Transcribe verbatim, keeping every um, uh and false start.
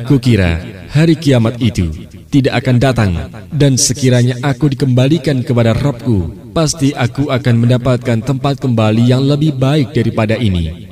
kukira hari kiamat itu tidak akan datang, dan sekiranya aku dikembalikan kepada Rabbku, pasti aku akan mendapatkan tempat kembali yang lebih baik daripada ini.